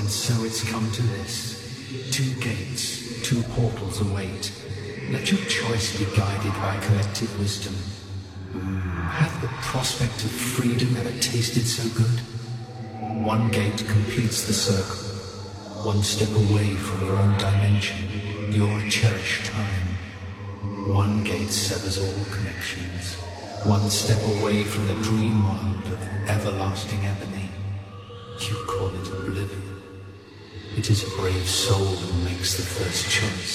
And so it's come to this. 2 gates, 2 portals await. Let your choice be guided by collective wisdom. Hath the prospect of freedom ever tasted so good? 1 gate completes the circle. 1 step away from your own dimension, your cherished time. 1 gate severs all connections. 1 step away from the dream world of everlasting ebony. You call it oblivion. It is a brave soul who makes the first choice.